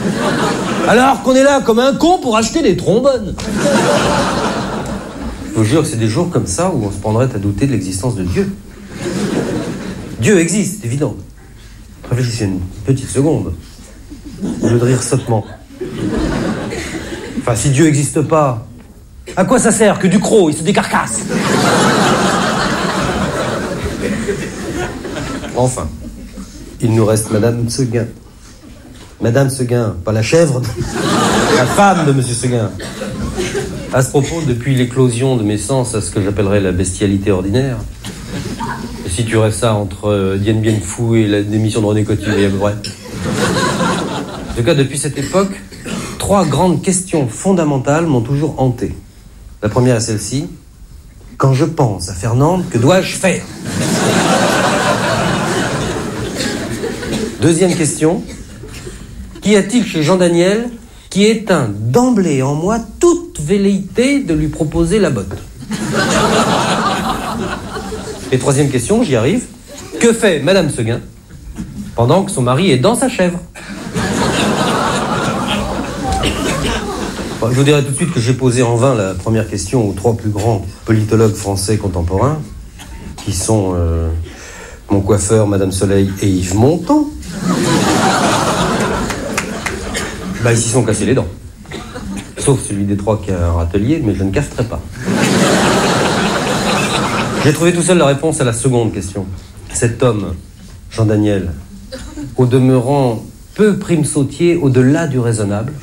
Alors qu'on est là comme un con pour acheter des trombones. Je vous jure que c'est des jours comme ça où on se prendrait à douter de l'existence de Dieu. Dieu existe, évident. Réfléchissez une petite seconde. Au lieu de rire sottement. Enfin, si Dieu n'existe pas, à quoi ça sert que Ducrot, il se décarcasse? Enfin, il nous reste Madame Seguin. Madame Seguin, pas la chèvre, la femme de Monsieur Seguin. À ce propos, depuis l'éclosion de mes sens à ce que j'appellerais la bestialité ordinaire, je situerais ça entre Dien Bien Phu et la démission de René Coty, à peu près. En tout cas, depuis cette époque, 3 grandes questions fondamentales m'ont toujours hanté. La première est celle-ci. Quand je pense à Fernande, que dois-je faire? Deuxième question. Qu'y a-t-il chez Jean Daniel qui éteint d'emblée en moi toute velléité de lui proposer la botte? Et troisième question, j'y arrive. Que fait Madame Seguin pendant que son mari est dans sa chèvre? Je vous dirai tout de suite que j'ai posé en vain la première question aux 3 plus grands politologues français contemporains, qui sont mon coiffeur, Madame Soleil et Yves Montand. Ils s'y sont cassés les dents. Sauf celui des 3 qui a un râtelier, mais je ne cafeterai pas. J'ai trouvé tout seul la réponse à la seconde question. Cet homme, Jean Daniel, au demeurant peu prime-sautier au-delà du raisonnable,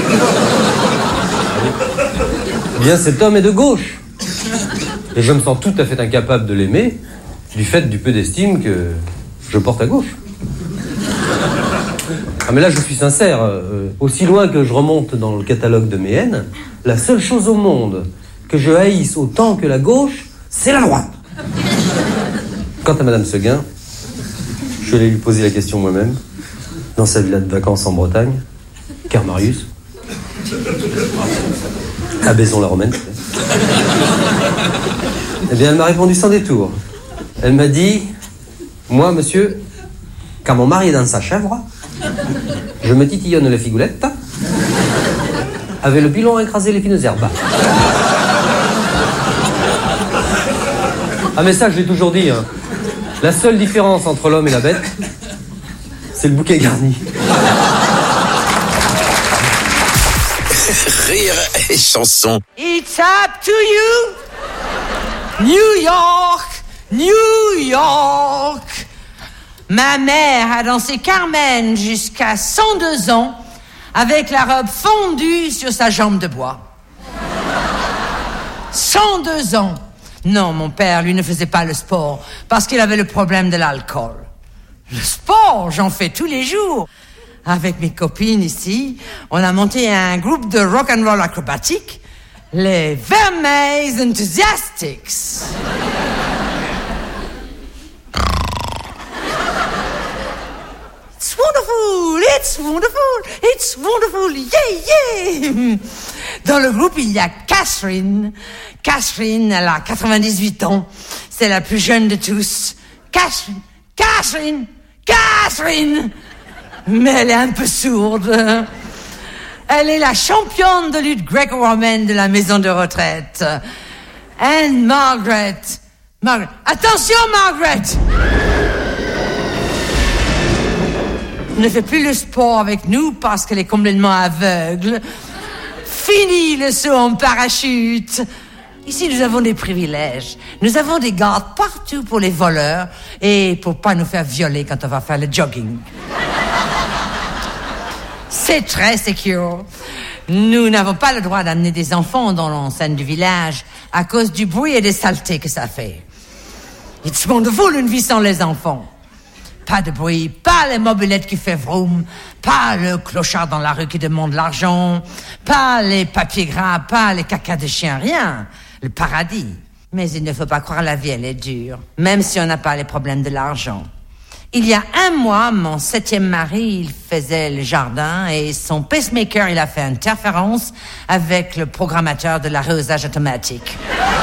bien cet homme est de gauche. Et je me sens tout à fait incapable de l'aimer du fait du peu d'estime que je porte à gauche. Ah mais là je suis sincère, aussi loin que je remonte dans le catalogue de mes haines, la seule chose au monde que je haïsse autant que la gauche, c'est la droite. Quant à Madame Seguin, je suis allé lui poser la question moi-même, dans sa villa de vacances en Bretagne, car Marius, à Baison-la-Romaine. Eh bien, elle m'a répondu sans détour. Elle m'a dit, moi, monsieur, quand mon mari est dans sa chèvre, je me titillonne la figoulette, avec le pilon à écraser les fines herbes. Ah mais ça, je l'ai toujours dit, hein. La seule différence entre l'homme et la bête, c'est le bouquet garni. Rire et chanson. It's up to you, New York, New York. Ma mère a dansé Carmen jusqu'à 102 ans avec la robe fondue sur sa jambe de bois. 102 ans. Non, mon père, lui, ne faisait pas le sport parce qu'il avait le problème de l'alcool. Le sport, j'en fais tous les jours. Avec mes copines ici, on a monté un groupe de rock'n'roll acrobatique, les Vermeils Enthusiastics. It's wonderful, it's wonderful, it's wonderful, yeah, yeah. Dans le groupe, il y a Catherine. Catherine, elle a 98 ans. C'est la plus jeune de tous. Catherine, Catherine, Catherine. Mais elle est un peu sourde. Elle est la championne de lutte gréco-romaine de la maison de retraite. And Margaret. Margaret. Attention, Margaret! Ne fait plus le sport avec nous parce qu'elle est complètement aveugle. Fini le saut en parachute. Ici, nous avons des privilèges. Nous avons des gardes partout pour les voleurs et pour pas nous faire violer quand on va faire le jogging. C'est très secure. Nous n'avons pas le droit d'amener des enfants dans l'enceinte du village à cause du bruit et des saletés que ça fait. It's wonderful, une vie sans les enfants. Pas de bruit, pas les mobylettes qui fait vroom, pas le clochard dans la rue qui demande l'argent, pas les papiers gras, pas les caca de chien, rien. Le paradis. Mais il ne faut pas croire, la vie, elle est dure. Même si on n'a pas les problèmes de l'argent. Il y a 1 mois, mon 7e mari, il faisait le jardin et son pacemaker, il a fait interférence avec le programmateur de l'arrosage automatique.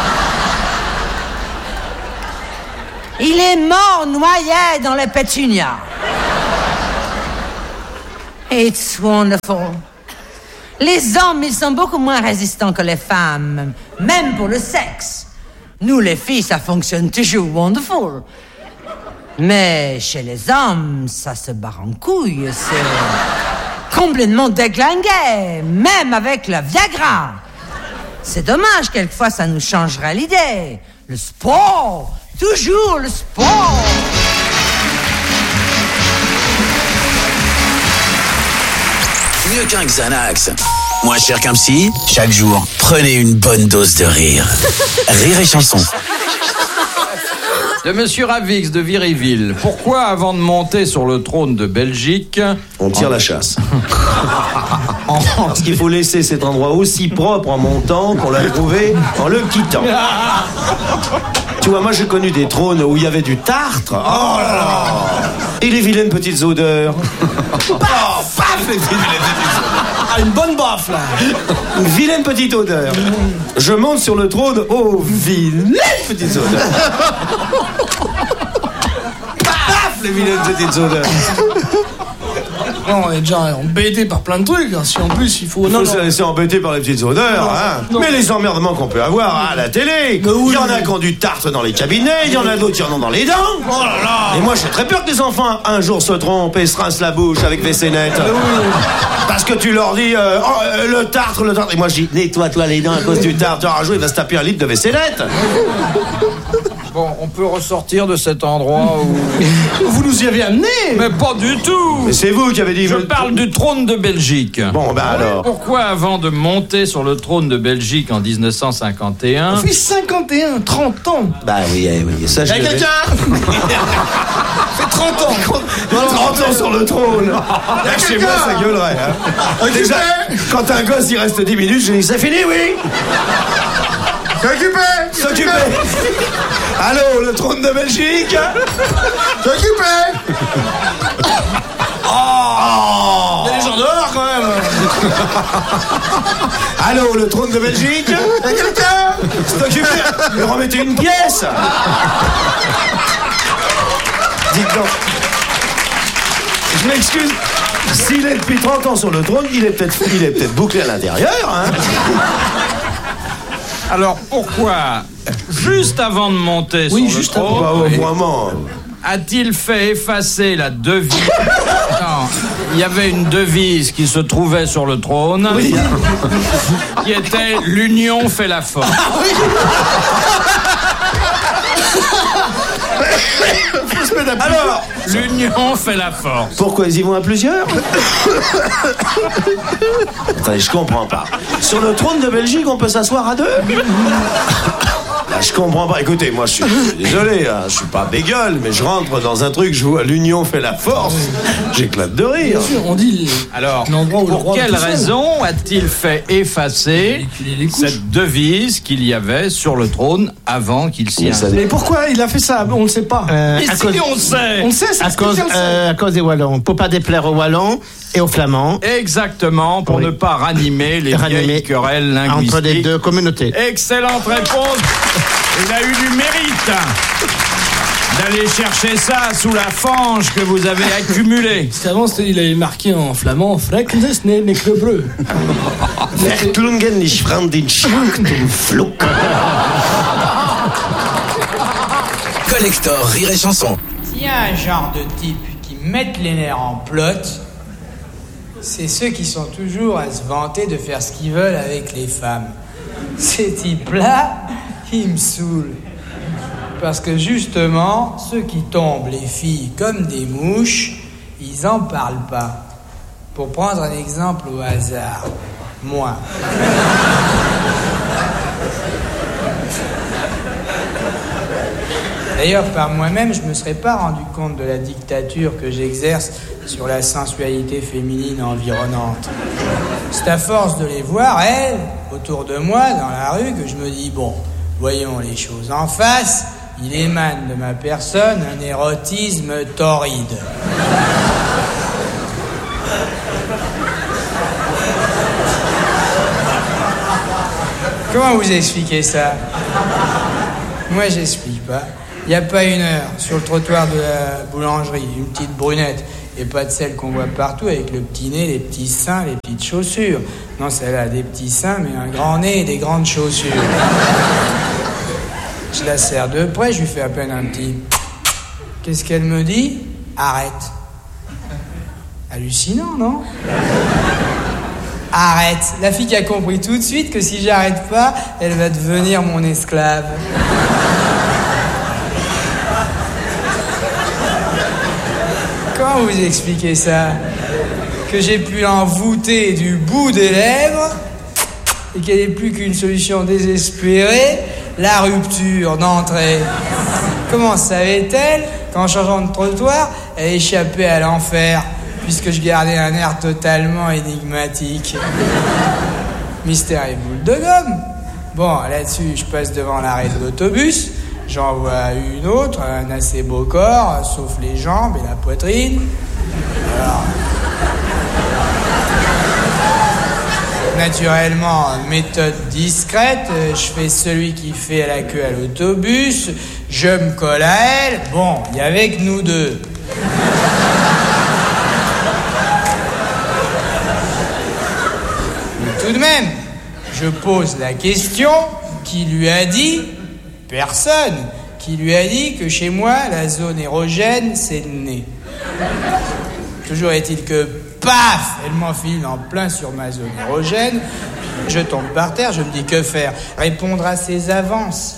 Il est mort noyé dans les pétunias. It's wonderful. Les hommes, ils sont beaucoup moins résistants que les femmes, même pour le sexe. Nous, les filles, ça fonctionne toujours wonderful. Mais chez les hommes, ça se barre en couille. C'est complètement déglingué, même avec le Viagra. C'est dommage, quelquefois, ça nous changerait l'idée. Le sport, toujours le sport. Mieux qu'un Xanax. Moins cher qu'un psy, chaque jour, prenez une bonne dose de rire. Rire et chanson. De Monsieur Ravix de Viréville. Pourquoi, avant de monter sur le trône de Belgique... On tire la chasse. Parce qu'il faut laisser cet endroit aussi propre en montant qu'on l'a trouvé en le quittant. Tu vois, moi j'ai connu des trônes où il y avait du tartre. Oh là là. Et les vilaines petites odeurs. Paf, les vilaines petites odeurs. Ah, une bonne baffe, là. Une vilaine petite odeur. Je monte sur le trône, oh, vilaine petite odeur. Paf, les vilaines petites odeurs. Non, on est déjà embêté par plein de trucs. Hein. Si en plus il faut. Il faut se laisser embêter par les petites odeurs. Non. Mais les emmerdements qu'on peut avoir à la télé. Oui, il y en a qui ont du tartre dans les cabinets, il y en a d'autres qui en ont dans les dents. Oh là là. Et moi j'ai très peur que les enfants un jour se trompent et se rincent la bouche avec WC-Net. Parce que tu leur dis le tartre. Et moi je dis nettoie-toi les dents à cause du tartre. Un jour il va se taper un litre de WC-Net. Bon, on peut ressortir de cet endroit où... Vous nous y avez amené. Mais pas du tout. Mais c'est vous qui avez dit... Je parle du trône de Belgique. Bon, ben alors... Pourquoi, avant de monter sur le trône de Belgique en 1951... On fait 51, 30 ans. Bah oui, ça je Y'a quelqu'un. Ça fait 30 ans. 30 ans sur le trône. Là, chez moi, ça gueulerait. Hein. Déjà, quand un gosse, il reste 10 minutes, je dis, c'est fini, oui. S'occuper. Allô, le trône de Belgique. S'occuper. Oh. Il y a des gens dehors, quand même. Allô, le trône de Belgique. Y'a quelqu'un. S'occuper. Me remettez une pièce. Dites donc. Je m'excuse. S'il est depuis 30 ans sur le trône, il est peut-être bouclé à l'intérieur, hein. Alors pourquoi, juste avant de monter sur le trône, vraiment, a-t-il fait effacer la devise? Non, il y avait une devise qui se trouvait sur le trône, qui était « L'union fait la force ». Alors, l'union fait la force. Pourquoi ils y vont à plusieurs? Attendez, je comprends pas. Sur le trône de Belgique, on peut s'asseoir à deux? Là, je comprends pas. Écoutez, moi, je suis désolé, hein, je suis pas bégueule, mais je rentre dans un truc, je vois l'union fait la force. J'éclate de rire. Bien sûr, on dit. Alors, pour quelle raison a-t-il fait effacer cette devise qu'il y avait sur le trône avant qu'il s'y installe? Mais pourquoi il a fait ça? On ne sait pas. Et si on sait? On sait, c'est à cause des Wallons. Pour pas déplaire aux Wallons et aux Flamands. Exactement, pour ne pas ranimer les vieilles querelles linguistiques entre les deux communautés. Excellente réponse. Il a eu du mérite d'aller chercher ça sous la fange que vous avez accumulée. Parce qu'avant, il avait marqué en flamand « Freknes ne neklebreu ». Verklungen nicht fremden Schacht und Flug. Collector Rire et Chanson. S'il y a un genre de type qui mettent les nerfs en plot, c'est ceux qui sont toujours à se vanter de faire ce qu'ils veulent avec les femmes. Ces types-là, ils me saoulent. Parce que justement, ceux qui tombent les filles comme des mouches, ils en parlent pas. Pour prendre un exemple au hasard, moi. D'ailleurs, par moi-même, je me serais pas rendu compte de la dictature que j'exerce sur la sensualité féminine environnante. C'est à force de les voir, elles, autour de moi, dans la rue, que je me dis, bon, voyons les choses en face, il émane de ma personne un érotisme torride. Comment vous expliquez ça? Moi, j'explique pas. Il n'y a pas une heure, sur le trottoir de la boulangerie, une petite brunette Et pas de celle qu'on voit partout avec le petit nez, les petits seins, les petites chaussures. Non, celle-là a des petits seins, mais un grand nez et des grandes chaussures. Je la serre de près, je lui fais à peine un petit... Qu'est-ce qu'elle me dit? Arrête. Hallucinant, non? Arrête. La fille qui a compris tout de suite que si j'arrête pas, elle va devenir mon esclave. Comment vous expliquez ça? Que j'ai pu l'envoûter du bout des lèvres et qu'elle n'est plus qu'une solution désespérée, la rupture d'entrée. Comment savait-elle qu'en changeant de trottoir, elle échappait à l'enfer, puisque je gardais un air totalement énigmatique? Mystère et boule de gomme. Bon, là-dessus, je passe devant l'arrêt de l'autobus, j'en vois une autre, un assez beau corps, sauf les jambes et la poitrine. Alors... Naturellement, méthode discrète, je fais celui qui fait la queue à l'autobus, je me colle à elle, bon, il y avait que nous deux. Mais tout de même, je pose la question, qui lui a dit? Personne. Qui lui a dit que chez moi, la zone érogène, c'est le nez. Toujours est-il que, paf, elle m'enfile en plein sur ma zone érogène. Je tombe par terre, je me dis que faire? Répondre à ses avances.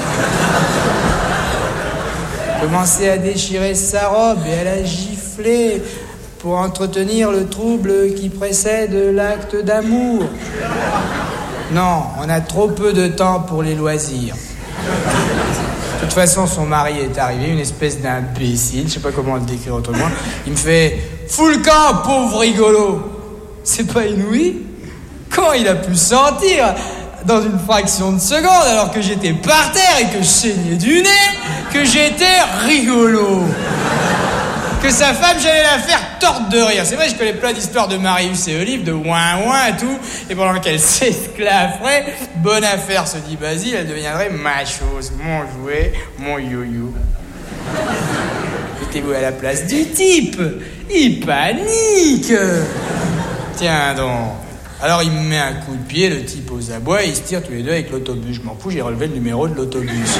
Commencer à déchirer sa robe et à la gifler pour entretenir le trouble qui précède l'acte d'amour. Non, on a trop peu de temps pour les loisirs. De toute façon, son mari est arrivé, une espèce d'imbécile, je sais pas comment le décrire autrement. Il me fait « Fous le camp, pauvre rigolo !» C'est pas inouï? Comment il a pu sentir dans une fraction de seconde, alors que j'étais par terre et que je saignais du nez, que j'étais rigolo? Que sa femme, j'allais la faire torte de rire. C'est vrai, je connais plein d'histoires de Marius et Olive, de ouin-ouin et tout. Et pendant qu'elle s'esclafferait, bonne affaire, se dit Basile, elle deviendrait ma chose, mon jouet, mon yo-yo. Mettez-vous à la place du type. Il panique. Tiens donc. Alors il me met un coup de pied, le type aux abois, et ils se tirent tous les deux avec l'autobus. Je m'en fous, j'ai relevé le numéro de l'autobus.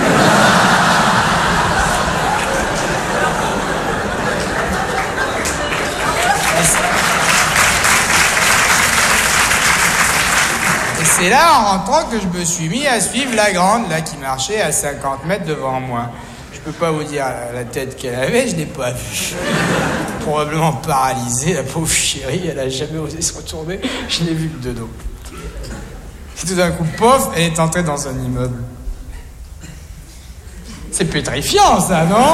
C'est là, en rentrant, que je me suis mis à suivre la grande, là, qui marchait à 50 mètres devant moi. Je peux pas vous dire la tête qu'elle avait, je l'ai pas vue. Probablement paralysée, la pauvre chérie, elle a jamais osé se retourner, je l'ai vue de dos. Et tout d'un coup, pof, elle est entrée dans un immeuble. C'est pétrifiant, ça, non?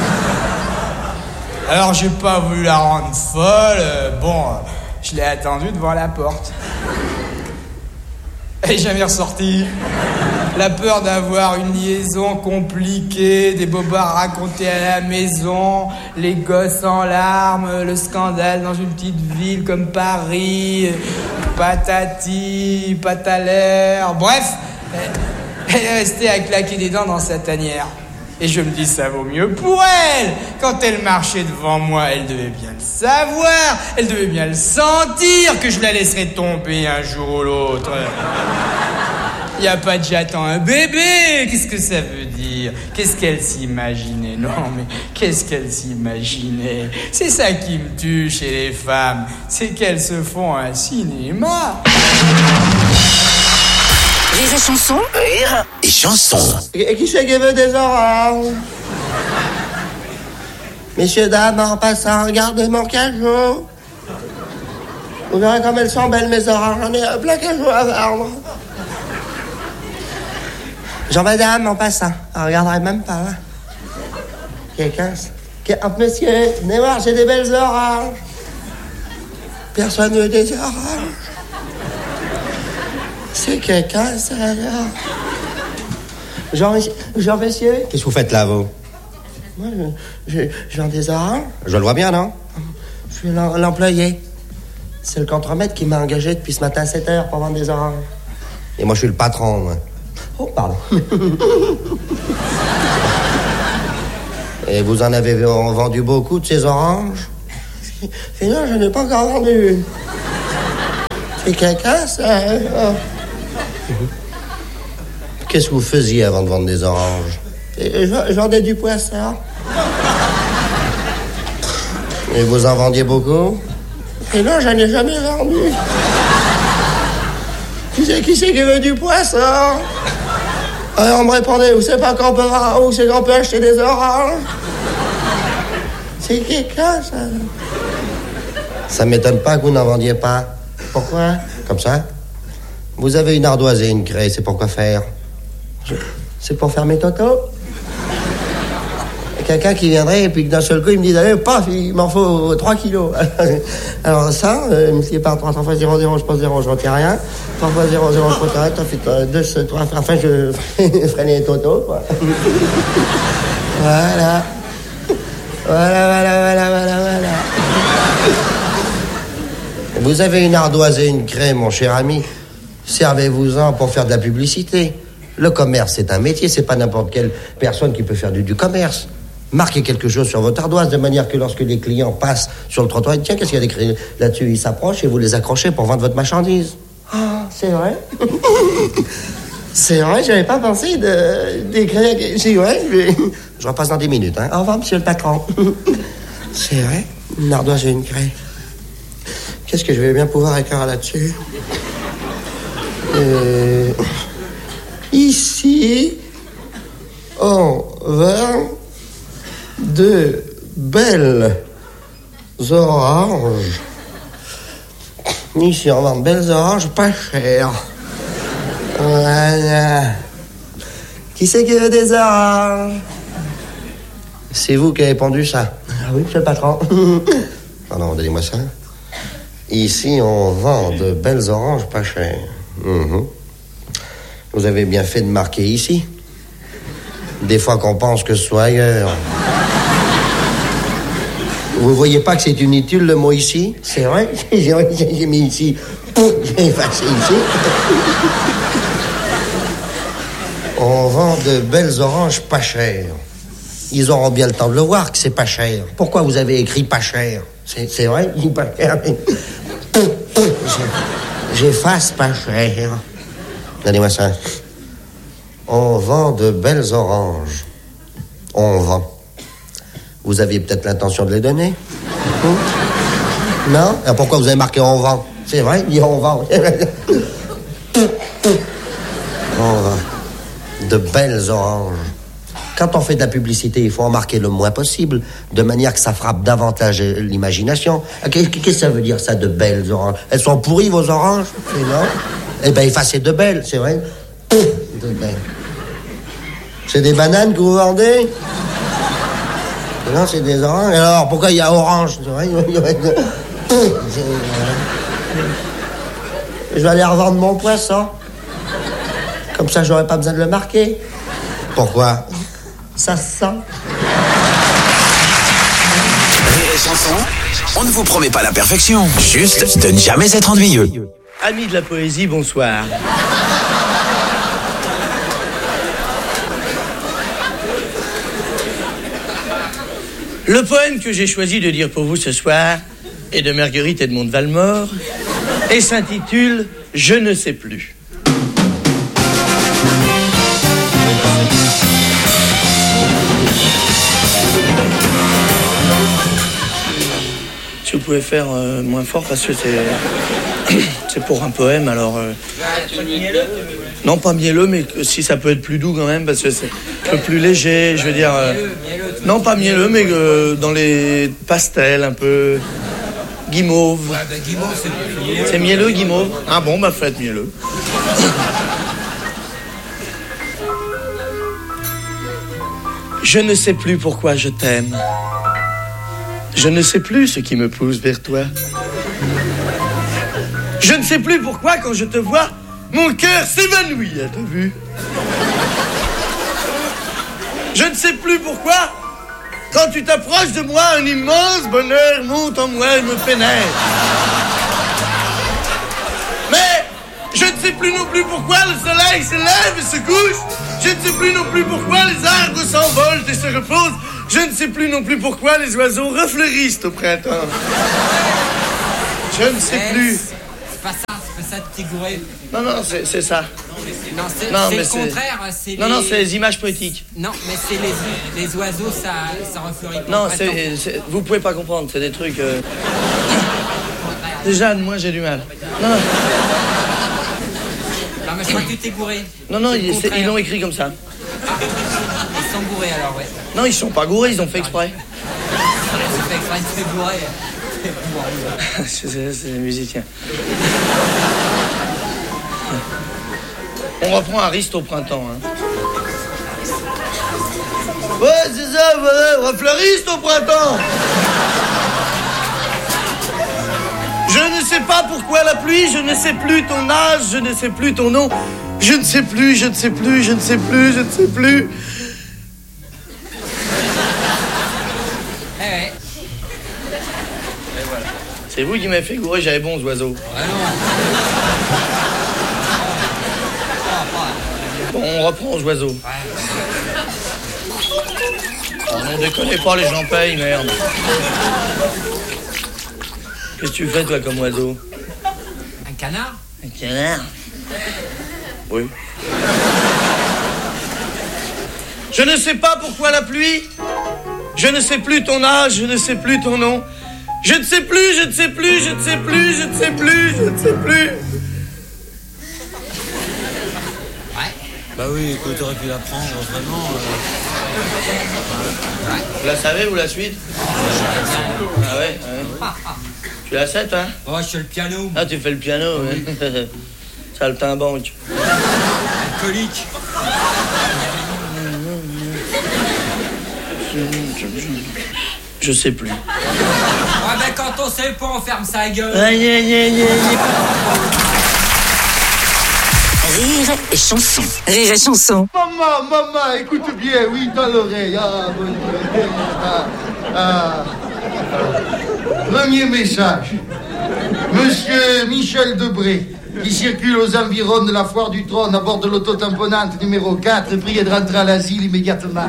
Alors, j'ai pas voulu la rendre folle, je l'ai attendue devant la porte. Elle est jamais ressortie. La peur d'avoir une liaison compliquée, des bobards racontés à la maison, les gosses en larmes, le scandale dans une petite ville comme Paris, patati, patalaire, bref, elle est restée à claquer des dents dans sa tanière. Et je me dis, ça vaut mieux pour elle. Quand elle marchait devant moi, elle devait bien le savoir, elle devait bien le sentir que je la laisserais tomber un jour ou l'autre. Il n'y a pas de j'attends un bébé. Qu'est-ce que ça veut dire? Qu'est-ce qu'elle s'imaginait? Non, mais qu'est-ce qu'elle s'imaginait? C'est ça qui me tue chez les femmes. C'est qu'elles se font un cinéma. Rire et chanson. Rire et chanson. Et qui c'est qui veut des oranges? Messieurs, dames, en passant, regardez mon cajot. Vous verrez comme elles sont belles, mes oranges. J'en ai un plein cajot à vendre. Jean madame, en passant, on regarderait même pas, hein. Quelqu'un... Monsieur, venez voir, j'ai des belles oranges. Personne ne veut des oranges. C'est quelqu'un, ça, alors. Jean, monsieur. Qu'est-ce que vous faites là, vous? Moi, je vends des oranges. Je le vois bien, non? Je suis l'employé. C'est le contremaître qui m'a engagé depuis ce matin à 7h pour vendre des oranges. Et moi, je suis le patron, moi. Oh, pardon. Et vous en avez vendu beaucoup de ces oranges? Sinon, je n'ai pas encore vendu. C'est quelqu'un, ça? Oh. Qu'est-ce que vous faisiez avant de vendre des oranges? Je vendais du poisson. Et vous en vendiez beaucoup? Et non, j'en ai jamais vendu. Qui c'est qui veut du poisson? Alors on me répondait, où c'est pas qu'on peut voir, où c'est qu'on peut acheter des oranges? C'est quelqu'un, ça? Ça m'étonne pas que vous n'en vendiez pas. Pourquoi? Comme ça? Vous avez une ardoise et une craie, c'est pour quoi faire? C'est pour faire mes totos? Quelqu'un qui viendrait et puis que d'un seul coup il me dit allez, paf, il m'en faut 3 kilos. Alors ça, multiplié par 3 fois 0, 0, je pose 0, je retiens rien. 3 fois 0, 0, je retiens rien. T'as fait 2, 3, enfin je ferai les totos, quoi. Voilà. Voilà. Vous avez une ardoise et une craie, mon cher ami. Servez-vous-en pour faire de la publicité. Le commerce, c'est un métier, c'est pas n'importe quelle personne qui peut faire du commerce. Marquez quelque chose sur votre ardoise de manière que lorsque les clients passent sur le trottoir, tiens, qu'est-ce qu'il y a d'écrit là-dessus? Ils s'approchent et vous les accrochez pour vendre votre marchandise. Ah, c'est vrai? C'est vrai, j'avais pas pensé d'écrire... C'est vrai, je repasse dans 10 minutes. Hein. Au revoir, monsieur le patron. C'est vrai, une ardoise et une craie. Qu'est-ce que je vais bien pouvoir écrire là-dessus? Ici, on vend de belles oranges. Ici, on vend de belles oranges pas chères. Voilà. Qui c'est qui veut des oranges? C'est vous qui avez pondu ça? Ah oui, monsieur le patron. Pardon, donnez-moi ça. Ici, on vend de belles oranges pas chères. Vous avez bien fait de marquer ici. Des fois qu'on pense que ce soit ailleurs. Vous voyez pas que c'est inutile le mot ici? C'est vrai, j'ai mis ici. J'ai effacé ici. On vend de belles oranges pas chères. Ils auront bien le temps de le voir que c'est pas cher. Pourquoi vous avez écrit pas cher? C'est vrai, il pas cher. J'efface pas cher. Donnez-moi ça. On vend de belles oranges. On vend. Vous aviez peut-être l'intention de les donner? Non? Alors pourquoi vous avez marqué on vend? C'est vrai, il dit on vend. On vend. De belles oranges. Quand on fait de la publicité, il faut en marquer le moins possible, de manière que ça frappe davantage l'imagination. Qu'est-ce que ça veut dire, ça, de belles oranges? Elles sont pourries, vos oranges? Non? Eh bien, effacez de belles, c'est vrai. De belles. C'est des bananes que vous vendez? Non, c'est des oranges. Alors, pourquoi il y a orange? C'est vrai. Je vais aller revendre mon poisson. Comme ça, j'aurais pas besoin de le marquer. Pourquoi? Ça se sent. Rire et chanson, on ne vous promet pas la perfection, juste de ne jamais être ennuyeux. Amis de la poésie, bonsoir. Le poème que j'ai choisi de dire pour vous ce soir est de Marguerite Edmond de Valmore et s'intitule « Je ne sais plus ». Si vous pouvez faire moins fort parce que c'est pour un poème, alors... Non, pas mielleux, mais si ça peut être plus doux quand même, parce que c'est un peu plus léger, je veux dire... Non, pas mielleux, mais dans les pastels, un peu... Guimauve. C'est mielleux, guimauve? Ah bon, bah faites mielleux. Je ne sais plus pourquoi je t'aime. Je ne sais plus ce qui me pousse vers toi. Je ne sais plus pourquoi, quand je te vois, mon cœur s'évanouit, as-tu vu? Je ne sais plus pourquoi, quand tu t'approches de moi, un immense bonheur monte en moi et me pénètre. Mais je ne sais plus non plus pourquoi le soleil se lève et se couche. Je ne sais plus non plus pourquoi les arbres s'envolent et se reposent. Je ne sais plus non plus pourquoi les oiseaux refleurissent au printemps. Je ne sais plus. C'est pas ça de Tigouré. Non, c'est ça. Non, c'est le contraire. C'est non, c'est les images poétiques. Non, mais c'est les oiseaux, ça refleurit pas. Non, vous pouvez pas comprendre, c'est des trucs... Déjà, moi, j'ai du mal. Non, mais je crois que tu t'es gouré. Non, ils l'ont écrit comme ça. Ah, ils sont gourés alors, ouais. Non, ils sont pas gourés, ils ont fait exprès. Ils ont fait exprès de se gourer. C'est des musiciens. On reprend Ariste au printemps. Hein. Ouais, c'est ça, voilà, refleuriste au printemps. Je ne sais pas pourquoi la pluie, je ne sais plus ton âge, je ne sais plus ton nom. Je ne sais plus, je ne sais plus, je ne sais plus, je ne sais plus. Ouais. Et voilà. C'est vous qui m'avez fait gourer, j'avais bon aux oiseaux. Bon, on reprend aux oiseaux. Oh non, déconnez pas, les gens payent, merde. Qu'est-ce que tu fais, toi, comme oiseau? Un canard? Un canard? Oui. Je ne sais pas pourquoi la pluie. Je ne sais plus ton âge, je ne sais plus ton nom. Je ne sais plus, je ne sais plus, je ne sais plus, je ne sais plus, je ne sais plus. Ouais. Bah oui, écoute, t'aurais pu la prendre, vraiment. Vous la savez, vous, la suite? Ah ouais, Tu la sais, toi? Oh, je fais le piano. Ah, tu fais le piano, ouais. Saltimbanque. Alcoolique. Je sais plus. Ouais, ben quand on sait pas, on ferme sa gueule. Rire et chanson. Rire et chanson. Maman, écoute bien, oui, dans l'oreille. Premier message. Monsieur Michel Debré, qui circule aux environs de la foire du trône à bord de l'auto-tamponnante numéro 4, priez de rentrer à l'asile immédiatement.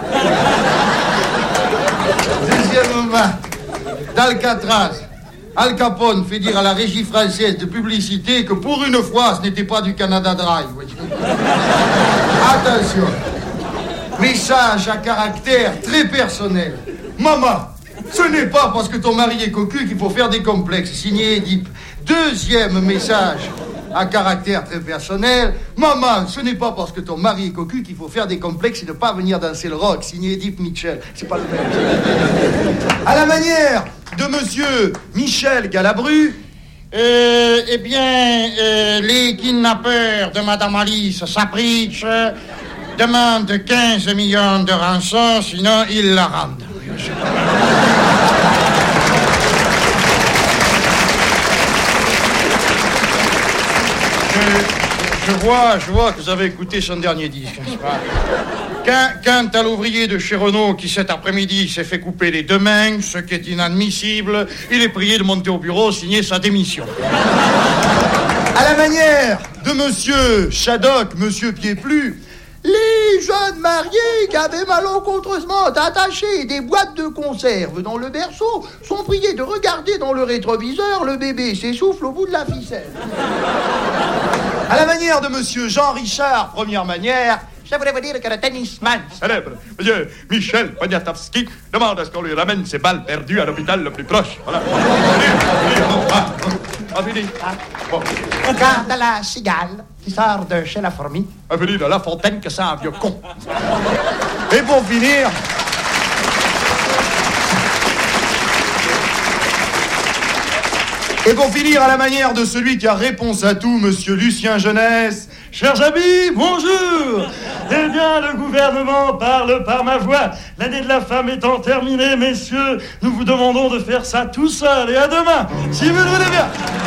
Deuxièmement, d'Alcatraz, Al Capone fait dire à la régie française de publicité que pour une fois, ce n'était pas du Canada Dry. Attention, message à caractère très personnel. Maman, ce n'est pas parce que ton mari est cocu qu'il faut faire des complexes. Signé Édipe. Deuxième message à caractère très personnel. Maman, ce n'est pas parce que ton mari est cocu qu'il faut faire des complexes et ne pas venir danser le rock. Signé Édipe Mitchell. C'est pas le même. À la manière de monsieur Michel Galabru, eh bien, les kidnappeurs de Madame Alice Sapritch demandent 15 millions de rançon, sinon ils la rendent. Je vois que vous avez écouté son dernier disque, n'est-ce pas? Quant à l'ouvrier de chez Renault qui cet après-midi s'est fait couper les deux mains, ce qui est inadmissible, il est prié de monter au bureau, signer sa démission. À la manière de monsieur Shaddock, monsieur Pied-Plu, les jeunes mariés qui avaient malencontreusement attaché des boîtes de conserve dans le berceau sont priés de regarder dans le rétroviseur, le bébé s'essouffle au bout de la ficelle. À la manière de monsieur Jean-Richard, première manière, je voulais vous dire que le tennisman célèbre, monsieur Michel Poniatowski, demande à ce qu'on lui ramène ses balles perdues à l'hôpital le plus proche. Voilà. Fini. Bon. Quant à la cigale qui sort de chez la fourmi, venue de La Fontaine que c'est un vieux con. Et pour finir... Et pour finir, à la manière de celui qui a réponse à tout, monsieur Lucien Jeunesse. Chers amis, bonjour. Eh bien, le gouvernement parle par ma voix. L'année de la femme étant terminée, messieurs, nous vous demandons de faire ça tout seul. Et à demain, si vous le voulez bien.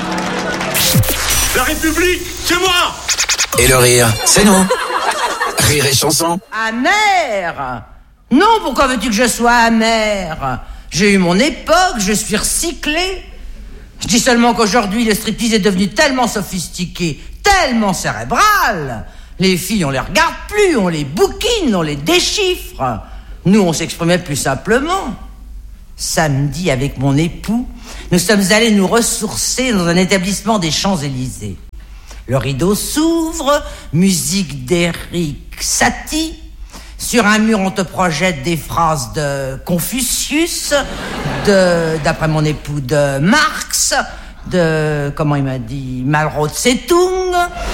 La République, c'est moi. Et le rire, c'est nous. Rire et chanson. Amer? Non, pourquoi veux-tu que je sois amer? J'ai eu mon époque, je suis recyclé. Je dis seulement qu'aujourd'hui, le striptease est devenu tellement sophistiqué, tellement cérébral. Les filles, on les regarde plus, on les bouquine, on les déchiffre. Nous, on s'exprimait plus simplement. Samedi, avec mon époux, nous sommes allés nous ressourcer dans un établissement des Champs-Élysées. Le rideau s'ouvre, musique d'Éric Satie. Sur un mur, on te projette des phrases de Confucius, d'après mon époux, de Marx, comment il m'a dit, Mao Tse-tung.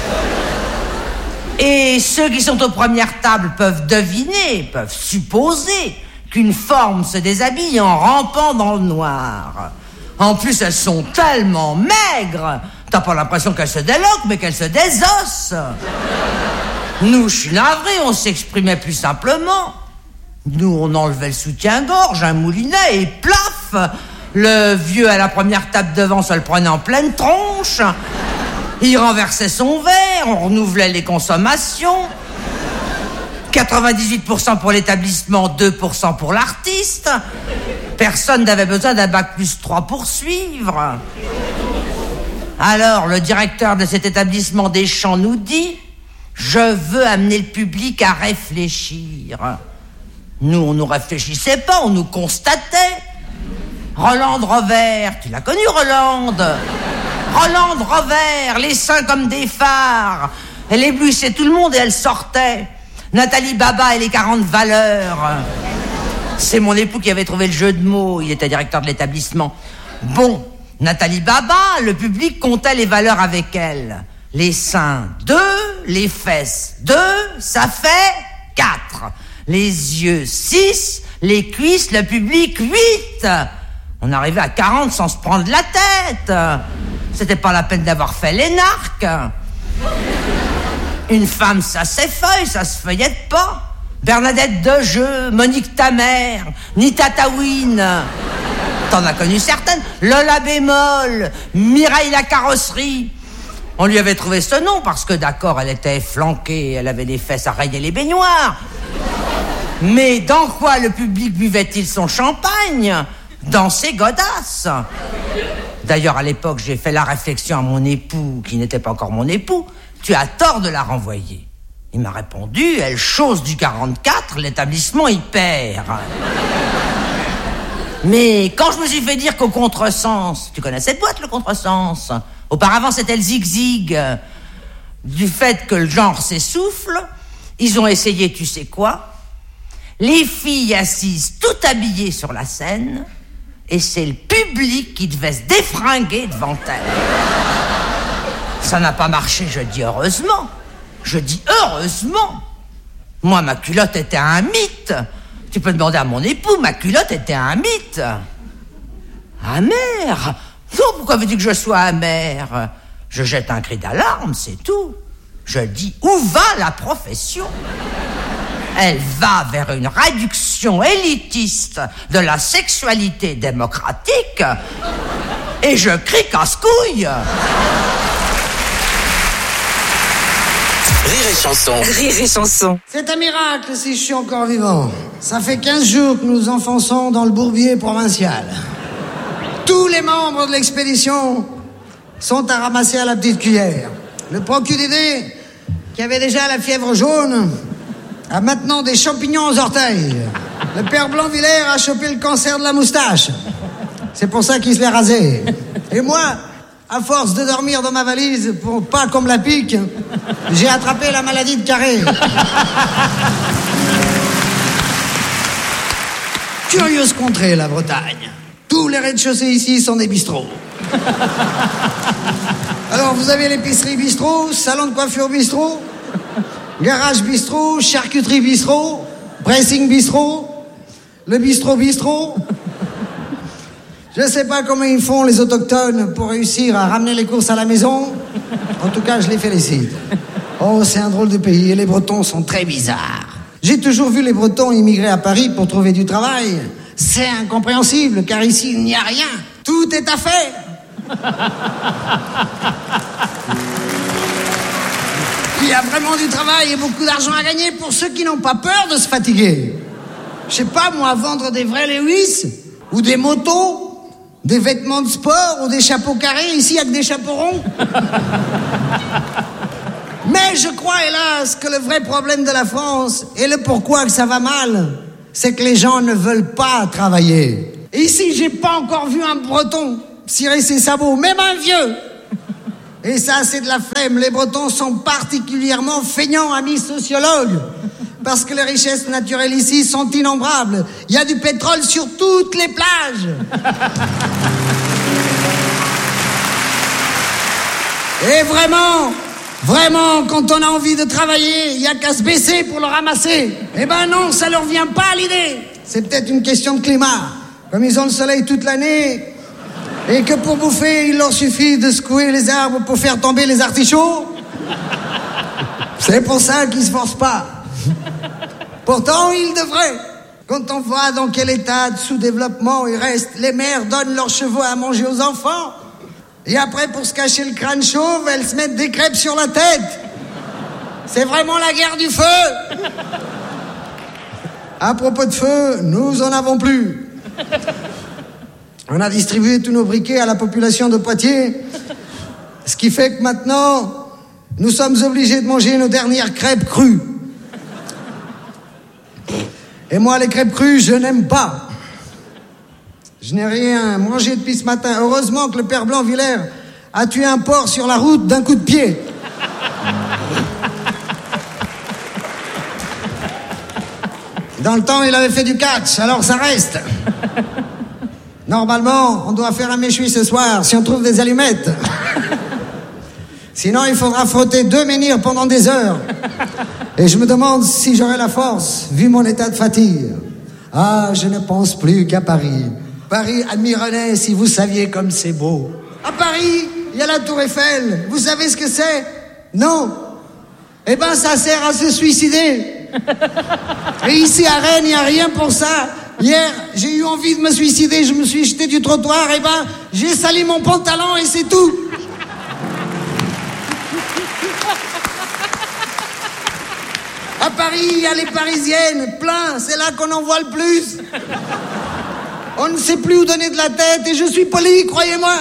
Et ceux qui sont aux premières tables peuvent deviner, peuvent supposer qu'une forme se déshabille en rampant dans le noir. En plus, elles sont tellement maigres, t'as pas l'impression qu'elles se déloquent, mais qu'elles se désossent. Nous, je suis navré, on s'exprimait plus simplement. Nous, on enlevait le soutien-gorge, un moulinet, et plaf, le vieux à la première table devant se le prenait en pleine tronche. Il renversait son verre, on renouvelait les consommations. 98% pour l'établissement, 2% pour l'artiste. Personne n'avait besoin d'un bac+3 pour suivre. Alors, le directeur de cet établissement des Champs nous dit: je veux amener le public à réfléchir. Nous, on ne réfléchissait pas, on nous constatait. Roland Rovert, tu l'as connu, Roland? Roland Rovert, les seins comme des phares. Elle éblouissait tout le monde et elle sortait. Nathalie Baba et les 40 valeurs. C'est mon époux qui avait trouvé le jeu de mots. Il était directeur de l'établissement. Bon, Nathalie Baba, le public comptait les valeurs avec elle. Les seins, 2, les fesses, 2, ça fait 4. Les yeux, 6, les cuisses, le public, 8. On arrivait à 40 sans se prendre la tête. C'était pas la peine d'avoir fait l'énarque. Une femme, ça s'effeuille, ça se feuillette pas. Bernadette Dejeu, Monique ta mère, Nita Tawin. T'en as connu certaines. Lola Bémol, Mireille la carrosserie. On lui avait trouvé ce nom parce que, d'accord, elle était flanquée, elle avait des fesses à rayer les baignoires. Mais dans quoi le public buvait-il son champagne? Dans ses godasses. D'ailleurs, à l'époque, j'ai fait la réflexion à mon époux, qui n'était pas encore mon époux: tu as tort de la renvoyer. Il m'a répondu: elle chose du 44, l'établissement y perd. Mais quand je me suis fait dire qu'au contresens, tu connais cette boîte, le contresens? Auparavant, c'était le zig-zig. Du fait que le genre s'essouffle, ils ont essayé, tu sais quoi? Les filles assises tout habillées sur la scène, et c'est le public qui devait se défringuer devant elles. Ça n'a pas marché, je dis heureusement. Je dis heureusement. Moi, ma culotte était un mythe. Tu peux demander à mon époux, ma culotte était un mythe. Amer? Non, pourquoi veux-tu que je sois amer? Je jette un cri d'alarme, c'est tout. Je dis, où va la profession? Elle va vers une réduction élitiste de la sexualité démocratique. Et je crie casse-couille. Rire et chanson. Rire et chanson. C'est un miracle si je suis encore vivant. Ça fait 15 jours que nous enfonçons dans le bourbier provincial. Tous les membres de l'expédition sont à ramasser à la petite cuillère. Le procuré, qui avait déjà la fièvre jaune, a maintenant des champignons aux orteils. Le père Blanvillers a chopé le cancer de la moustache. C'est pour ça qu'il se l'est rasé. Et moi, à force de dormir dans ma valise pour pas qu'on me la pique, j'ai attrapé la maladie de Carré. Curieuse contrée, la Bretagne. Tous les rez-de-chaussée ici sont des bistrots. Alors, vous avez l'épicerie bistrot, salon de coiffure bistrot, garage bistrot, charcuterie bistrot, pressing bistrot, le bistrot. Je sais pas comment ils font les autochtones pour réussir à ramener les courses à la maison. En tout cas, je les félicite. Oh, c'est un drôle de pays et les Bretons sont très bizarres. J'ai toujours vu les Bretons immigrer à Paris pour trouver du travail. C'est incompréhensible, car ici, il n'y a rien. Tout est à faire. Il y a vraiment du travail et beaucoup d'argent à gagner pour ceux qui n'ont pas peur de se fatiguer. Je sais pas, moi, vendre des vrais Lewis, ou des motos, des vêtements de sport, ou des chapeaux carrés. Ici, il n'y a que des chapeaux ronds. Mais je crois, hélas, que le vrai problème de la France, et le pourquoi que ça va mal, c'est que les gens ne veulent pas travailler. Et ici, j'ai pas encore vu un Breton cirer ses sabots, même un vieux. Et ça, c'est de la flemme. Les Bretons sont particulièrement feignants, amis sociologues. Parce que les richesses naturelles ici sont innombrables. Il y a du pétrole sur toutes les plages. Et vraiment, quand on a envie de travailler, il n'y a qu'à se baisser pour le ramasser. Eh ben non, ça leur vient pas à l'idée. C'est peut-être une question de climat. Comme ils ont le soleil toute l'année, et que pour bouffer, il leur suffit de secouer les arbres pour faire tomber les artichauts. C'est pour ça qu'ils se forcent pas. Pourtant, ils devraient. Quand on voit dans quel état de sous-développement ils restent, les mères donnent leurs chevaux à manger aux enfants. Et après, pour se cacher le crâne chauve, elles se mettent des crêpes sur la tête. C'est vraiment la guerre du feu. À propos de feu, nous en avons plus. On a distribué tous nos briquets à la population de Poitiers. Ce qui fait que maintenant, nous sommes obligés de manger nos dernières crêpes crues. Et moi, les crêpes crues, je n'aime pas. Je n'ai rien mangé depuis ce matin. Heureusement que le père Blanc-Villers a tué un porc sur la route d'un coup de pied. Dans le temps, il avait fait du catch, alors ça reste. Normalement, on doit faire un méchoui ce soir, si on trouve des allumettes. Sinon, il faudra frotter 2 menhirs pendant des heures. Et je me demande si j'aurai la force, vu mon état de fatigue. Ah, je ne pense plus qu'à Paris. Paris, ami René, si vous saviez comme c'est beau. À Paris, il y a la Tour Eiffel. Vous savez ce que c'est? Non. Eh ben, ça sert à se suicider. Et ici, à Rennes, il n'y a rien pour ça. Hier, j'ai eu envie de me suicider. Je me suis jeté du trottoir. Eh ben, j'ai sali mon pantalon et c'est tout. À Paris, il y a les Parisiennes, plein, c'est là qu'on en voit le plus. On ne sait plus où donner de la tête et je suis poli, croyez-moi.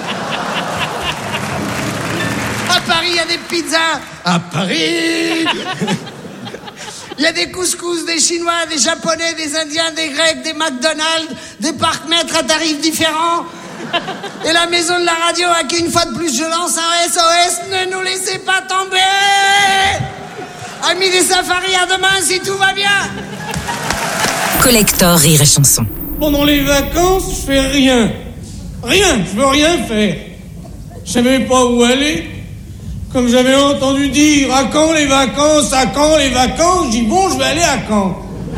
À Paris, il y a des pizzas. À Paris, il y a des couscous, des Chinois, des Japonais, des Indiens, des Grecs, des McDonald's, des parcs-mètres à tarifs différents. Et la maison de la radio à qui, une fois de plus, je lance un SOS, ne nous laissez pas tomber. Amis des safaris, à demain si tout va bien. Collector Rire et Chanson. Pendant les vacances, je fais rien. Rien, je veux rien faire. Je savais pas où aller. Comme j'avais entendu dire, à quand les vacances, à quand les vacances, je dis bon, je vais aller à Caen.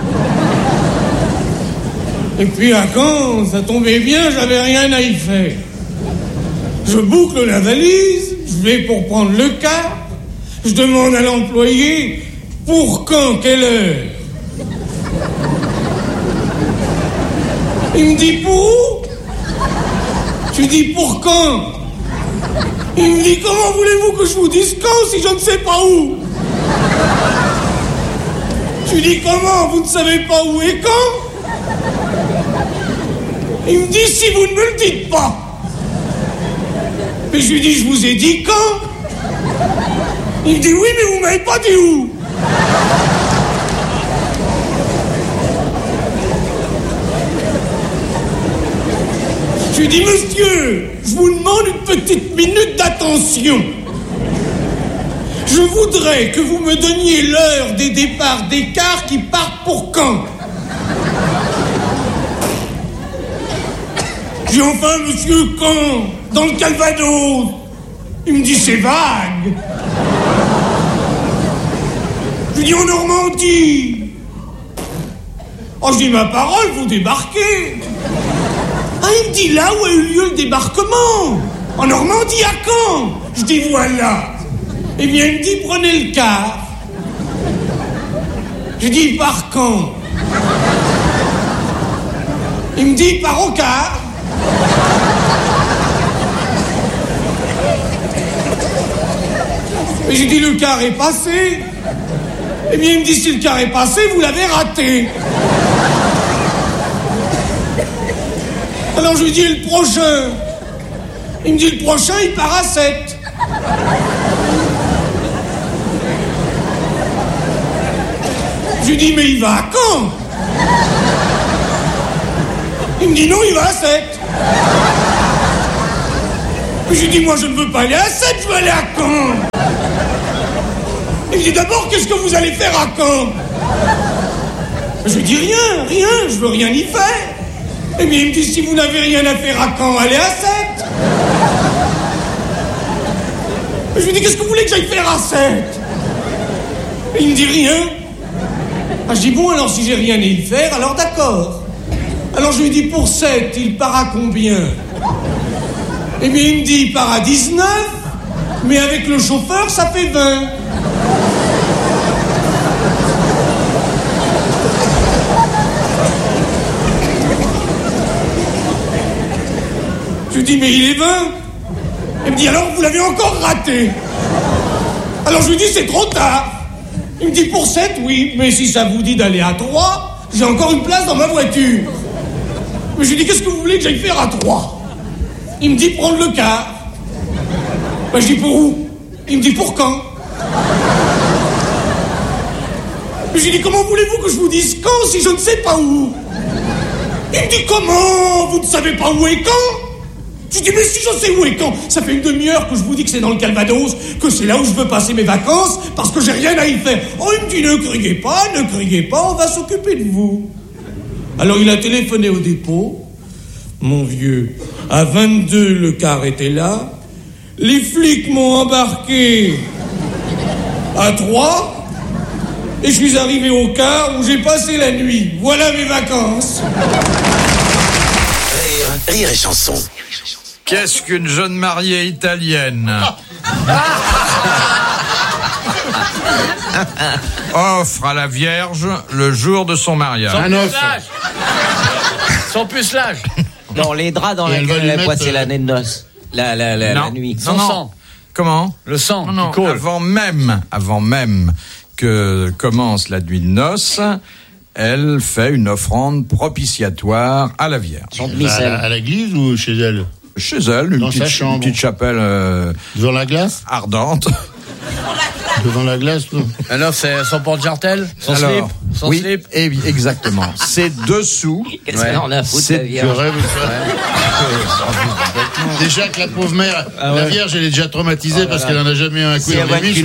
Et puis à Caen, ça tombait bien, j'avais rien à y faire. Je boucle la valise, je vais pour prendre le car. Je demande à l'employé, pour quand, quelle heure? Il me dit, pour où? Je lui dis, pour quand? Il me dit, comment voulez-vous que je vous dise quand si je ne sais pas où? Je lui dis, comment? Vous ne savez pas où et quand? Il me dit, si vous ne me le dites pas. Mais je lui dis, je vous ai dit quand? Il me dit, oui, mais vous m'avez pas dit où? Je lui dis, monsieur, je vous demande une petite minute d'attention. Je voudrais que vous me donniez l'heure des départs des cars qui partent pour Caen. Je dis, enfin, monsieur, Caen, dans le Calvados. Il me dit, c'est vague. Je lui dis, en Normandie. Oh, je dis, ma parole, vous débarquez. Ah, il me dit, là où a eu lieu le débarquement. En Normandie, à Caen. Je dis, voilà. Eh bien, il me dit, prenez le car. Je dis, par quand? Il me dit, par au car. Et j'ai dit, le car est passé. Eh bien, il me dit, si le car est passé, vous l'avez raté. Alors je lui dis, le prochain? Il me dit, le prochain, il part à 7. Je lui dis, mais il va à Caen. Il me dit non, il va à 7. J'ai dit, moi je ne veux pas aller à 7, je veux aller à Caen. Il me dit, d'abord, qu'est-ce que vous allez faire à Caen? Je lui dis, rien, je veux rien y faire. Et bien il me dit, si vous n'avez rien à faire à Caen, allez à 7. Je lui dis, qu'est-ce que vous voulez que j'aille faire à 7? Et il me dit, rien. Je dis, bon, alors si j'ai rien à y faire, alors d'accord. Alors je lui dis, pour 7, il part à combien? Eh bien, il me dit, il part à 19, mais avec le chauffeur, ça fait 20. Je lui dis, mais il est 20. Il me dit, alors vous l'avez encore raté. Alors je lui dis, c'est trop tard. Il me dit, pour 7, oui, mais si ça vous dit d'aller à 3, j'ai encore une place dans ma voiture. Mais je lui dis, qu'est-ce que vous voulez que j'aille faire à 3? Il me dit, prendre le car. Je dis, pour où? Il me dit, pour quand? Je lui dis, comment voulez-vous que je vous dise quand si je ne sais pas où? Il me dit, comment? Vous ne savez pas où est quand? Je lui dis, mais si je sais où est quand? Ça fait une demi-heure que je vous dis que c'est dans le Calvados, que c'est là où je veux passer mes vacances, parce que j'ai rien à y faire. Oh, il me dit, ne criez pas, on va s'occuper de vous. Alors il a téléphoné au dépôt. Mon vieux, à 22, le car était là. Les flics m'ont embarqué à 3. Et je suis arrivé au car où j'ai passé la nuit. Voilà mes vacances. Rire et chanson. Qu'est-ce qu'une jeune mariée italienne offre à la Vierge le jour de son mariage? Son pucelage. Non, les draps dans lesquels elle poissait l'année de noces. La nuit. Son sang. Comment? Le sang. Non, avant même que commence la nuit de noces, elle fait une offrande propitiatoire à la Vierge. À l'église ou chez elle? Chez elle, une petite chapelle devant la glace ardente. Devant la glace, non? Alors, c'est son porte-jartel? Son slip? Son slip? Exactement. C'est dessous. Qu'est-ce qu'elle en a foutu, la Vierge? Déjà que la pauvre mère, la Vierge, elle est déjà traumatisée parce qu'elle en a jamais eu un coup dans les muscles.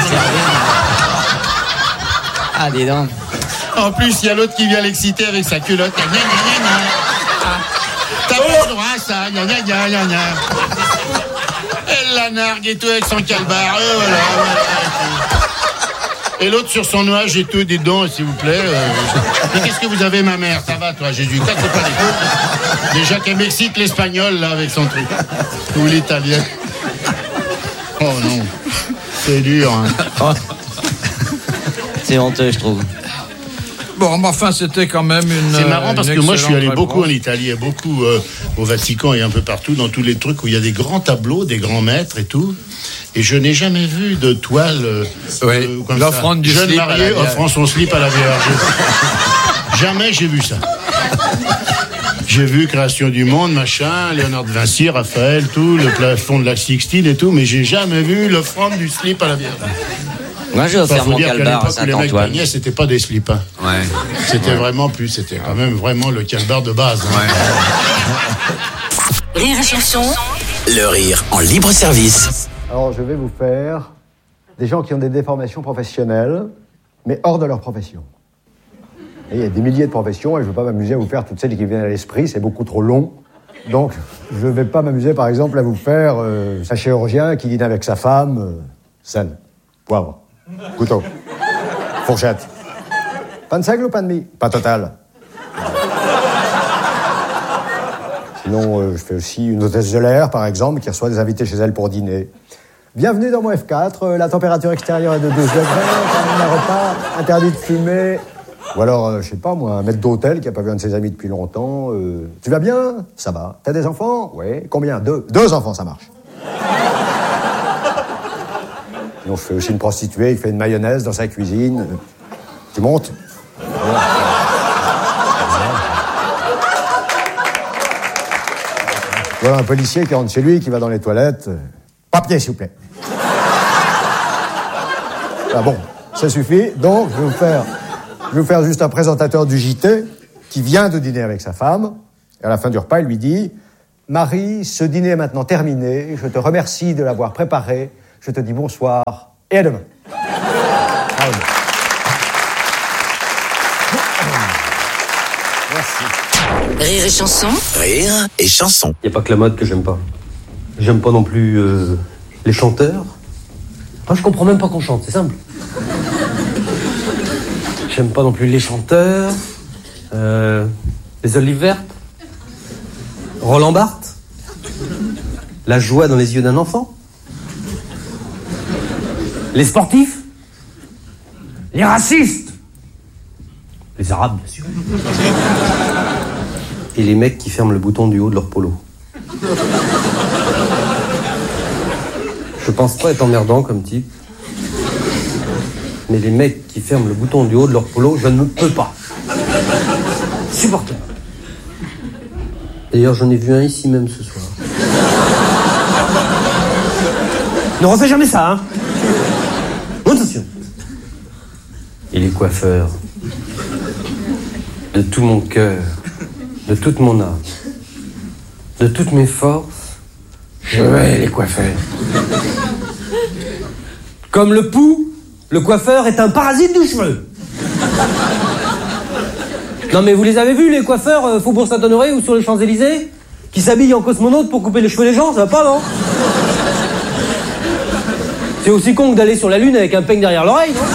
Ah, dis donc. En plus, il y a l'autre qui vient l'exciter avec sa culotte. T'as pas le droit à ça, gna. Elle la nargue et tout avec son calbar. Voilà. Et l'autre sur son nuage et tout, dites donc, s'il vous plaît. Mais qu'est-ce que vous avez, ma mère? Ça va, toi, Jésus? Casse pas les couilles. Déjà qu'elle m'excite l'espagnol, là, avec son truc. Ou l'italien. Oh non. C'est dur, hein. C'est honteux, je trouve. Bon, mais enfin, c'était quand même une. C'est marrant parce que moi, je suis allé beaucoup réponse. en Italie, et beaucoup au Vatican et un peu partout, dans tous les trucs où il y a des grands tableaux, des grands maîtres et tout. Et je n'ai jamais vu de toile comme l'offrande du jeune slip marié offrant son slip à la Vierge. Jamais j'ai vu ça. J'ai vu Création du Monde, machin, Léonard de Vinci, Raphaël, tout, le plafond de la Sixtine et tout, mais j'ai jamais vu l'offrande du slip à la Vierge. Moi, je vais faire mon calbar à Saint-Antoine. Les mecs bagnaient, c'était pas des slips. Hein. Ouais. C'était vraiment plus, c'était quand même vraiment le calbar de base. Hein. Ouais. Rire et chanson. Le rire en libre service. Alors, je vais vous faire des gens qui ont des déformations professionnelles, mais hors de leur profession. Et il y a des milliers de professions, et je ne veux pas m'amuser à vous faire toutes celles qui viennent à l'esprit, c'est beaucoup trop long. Donc, je ne vais pas m'amuser, par exemple, à vous faire un chirurgien qui dîne avec sa femme, sel, poivre, couteau, fourchette. Pain de seigle ou pain de mie? Pas total. Sinon, je fais aussi une hôtesse de l'air, par exemple, qui reçoit des invités chez elle pour dîner. Bienvenue dans mon F4, la température extérieure est de 12 degrés, un repas, interdit de fumer. Ou alors, je sais pas moi, un maître d'hôtel qui a pas vu un de ses amis depuis longtemps. Tu vas bien? Ça va. T'as des enfants? Oui. Combien? 2. 2 enfants, ça marche. Sinon, je fais aussi une prostituée qui fait une mayonnaise dans sa cuisine. Tu montes? Voilà un policier qui rentre chez lui, qui va dans les toilettes. Papier, s'il vous plaît. Ah bon, ça suffit. Donc, je vais vous faire juste un présentateur du JT qui vient de dîner avec sa femme. Et à la fin du repas, il lui dit « Marie, ce dîner est maintenant terminé. Je te remercie de l'avoir préparé. Je te dis bonsoir et à demain. » Merci. Rire et chanson. Rire et chanson. Il n'y a pas que la mode que j'aime pas. J'aime pas non plus les chanteurs. Enfin, je comprends même pas qu'on chante, c'est simple. J'aime pas non plus les chanteurs, les olives vertes, Roland Barthes, la joie dans les yeux d'un enfant, les sportifs, les racistes, les arabes bien sûr, et les mecs qui ferment le bouton du haut de leur polo. Je pense pas être emmerdant comme type. Mais les mecs qui ferment le bouton du haut de leur polo, je ne peux pas. Supportable. D'ailleurs, j'en ai vu un ici même ce soir. Ne refais jamais ça, hein. Attention. Et les coiffeurs. De tout mon cœur, de toute mon âme, de toutes mes forces, je hais les coiffeurs. Comme le pouls, le coiffeur est un parasite du cheveu. Non mais vous les avez vus, les coiffeurs Faubourg Saint-Honoré ou sur les Champs-Élysées, qui s'habillent en cosmonaute pour couper les cheveux des gens, ça va pas, non? C'est aussi con que d'aller sur la Lune avec un peigne derrière l'oreille, non?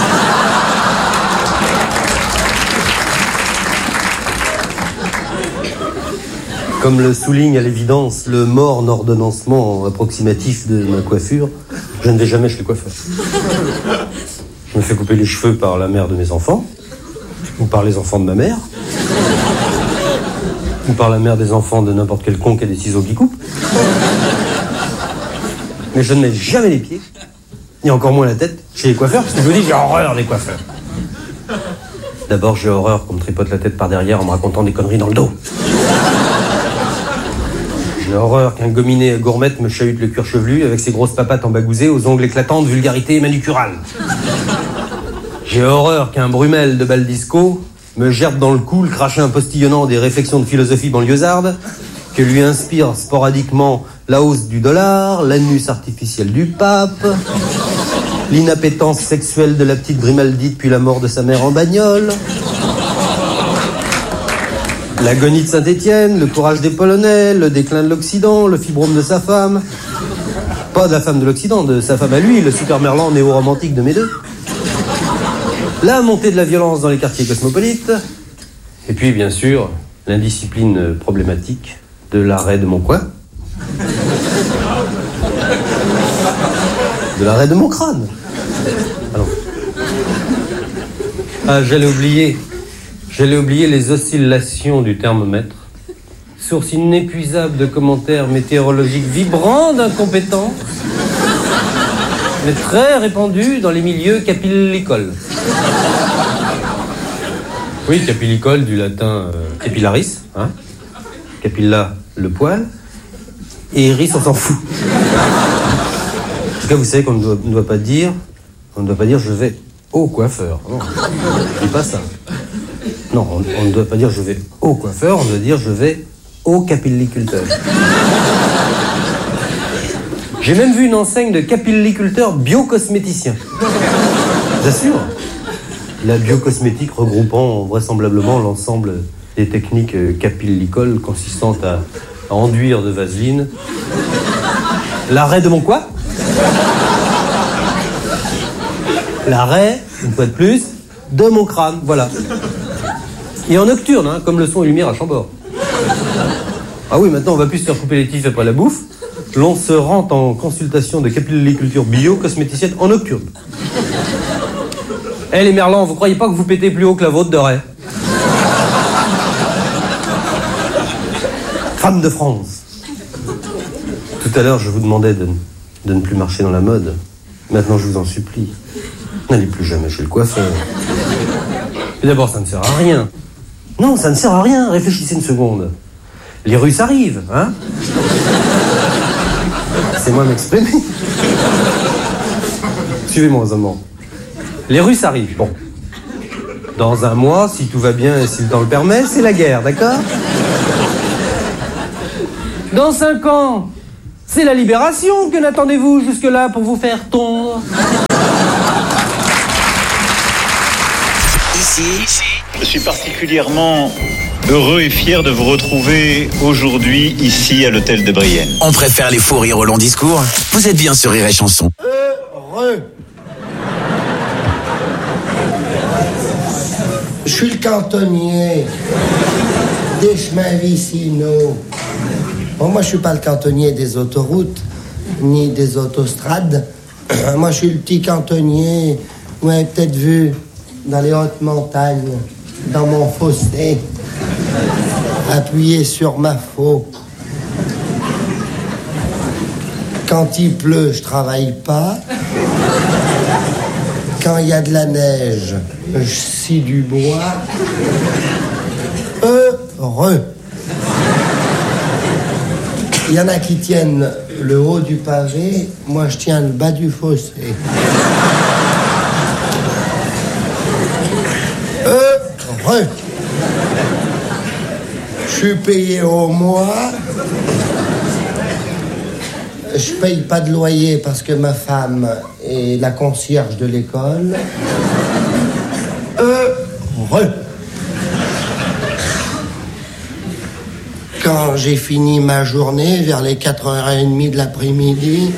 Comme le souligne à l'évidence le morne ordonnancement approximatif de ma coiffure, je ne vais jamais chez le coiffeur. Je me fais couper les cheveux par la mère de mes enfants, ou par les enfants de ma mère, ou par la mère des enfants de n'importe quel con qui a des ciseaux qui coupent. Mais je ne mets jamais les pieds, ni encore moins la tête, chez les coiffeurs, parce que je vous dis, j'ai horreur des coiffeurs. D'abord, j'ai horreur qu'on me tripote la tête par derrière en me racontant des conneries dans le dos. J'ai horreur qu'un gominé à gourmette me chahute le cuir chevelu avec ses grosses papates embagousées aux ongles éclatants de vulgarité manucurale. J'ai horreur qu'un brumel de baldisco me gerbe dans le cou le crachin postillonnant des réflexions de philosophie banlieusarde que lui inspire sporadiquement la hausse du dollar, l'anus artificiel du pape, l'inappétence sexuelle de la petite Grimaldi depuis la mort de sa mère en bagnole, l'agonie de Saint-Étienne, le courage des Polonais, le déclin de l'Occident, le fibrome de sa femme. Pas de la femme de l'Occident, de sa femme à lui, le super merlan néo-romantique de mes deux. La montée de la violence dans les quartiers cosmopolites. Et puis, bien sûr, l'indiscipline problématique de l'arrêt de mon quoi. De l'arrêt de mon crâne. Alors. Ah, j'allais oublier les oscillations du thermomètre, source inépuisable de commentaires météorologiques vibrants d'incompétence, mais très répandus dans les milieux capillicoles. Oui, capillicole, du latin capillaris, hein, capilla, le poil, et iris, on s'en fout. En tout cas, vous savez qu'on ne doit pas dire je vais au coiffeur. Non, je dis pas ça. Non, on ne doit pas dire je vais au coiffeur, on doit dire je vais au capilliculteur. J'ai même vu une enseigne de capilliculteur biocosméticien. Je vous assure. La biocosmétique regroupant vraisemblablement l'ensemble des techniques capillicoles consistant à enduire de vaseline l'arrêt de mon quoi? L'arrêt, une fois de plus, de mon crâne, voilà. Et en nocturne, hein, comme le son et lumière à Chambord. Ah oui, maintenant on va plus se faire couper les tifs après la bouffe. L'on se rend en consultation de capilliculture bio-cosméticienne en nocturne. Eh les merlans, vous croyez pas que vous pétez plus haut que la vôtre de raie? Femme de France. Tout à l'heure, je vous demandais de ne plus marcher dans la mode. Maintenant, je vous en supplie. N'allez plus jamais chez le coiffeur. Et d'abord, ça ne sert à rien. Non, ça ne sert à rien. Réfléchissez une seconde. Les Russes arrivent, hein? C'est moi m'exprimer. Suivez-moi, aux amants. Les Russes arrivent, bon. Dans un mois, si tout va bien et si le temps le permet, c'est la guerre, d'accord? Dans 5 ans, c'est la libération. Que n'attendez-vous jusque-là pour vous faire tondre? Ici, je suis particulièrement heureux et fier de vous retrouver aujourd'hui ici à l'hôtel de Brienne. On préfère les fous rires au long discours. Vous êtes bien sur Rire et Chanson. Heureux. Je suis le cantonnier des chemins vicinaux. Bon, moi, je suis pas le cantonnier des autoroutes ni des autostrades. Moi, je suis le petit cantonnier, vous m'avez peut-être vu dans les hautes montagnes, dans mon fossé, appuyé sur ma faux. Quand il pleut, je travaille pas. Quand il y a de la neige, je scie du bois. Heureux. Il y en a qui tiennent le haut du pavé, moi je tiens le bas du fossé. Heureux. Je suis payé au mois. Je paye pas de loyer parce que ma femme est la concierge de l'école. Heureux. Quand j'ai fini ma journée, vers les 4h30 de l'après-midi,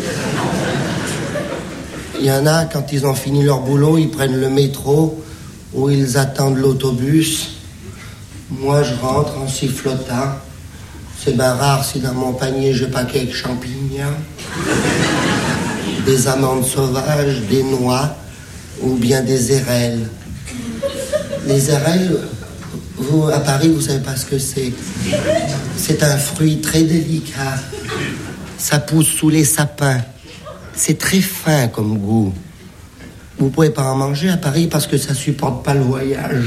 il y en a, quand ils ont fini leur boulot, ils prennent le métro ou ils attendent l'autobus. Moi, je rentre en sifflotant. C'est bien rare si dans mon panier, j'ai pas quelques champignons, des amandes sauvages, des noix ou bien des érelles. Les érelles, vous, à Paris, vous savez pas ce que c'est. C'est un fruit très délicat. Ça pousse sous les sapins. C'est très fin comme goût. Vous pouvez pas en manger à Paris parce que ça supporte pas le voyage.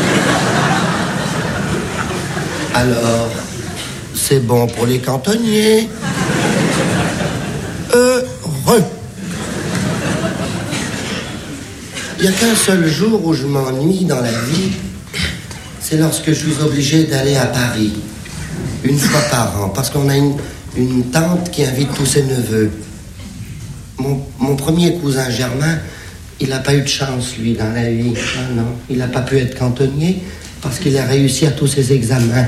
Alors, c'est bon pour les cantonniers. Heureux. Il n'y a qu'un seul jour où je m'ennuie dans la vie, c'est lorsque je suis obligé d'aller à Paris, une fois par an, parce qu'on a une tante qui invite tous ses neveux. Mon premier cousin Germain, il n'a pas eu de chance, lui, dans la vie. Non, non, il n'a pas pu être cantonnier parce qu'il a réussi à tous ses examens.